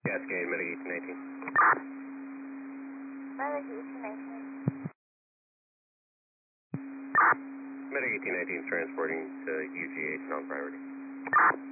Cascade, Medic 1819. Medic 1819. Medic 1819 is transporting to UGH non-priority.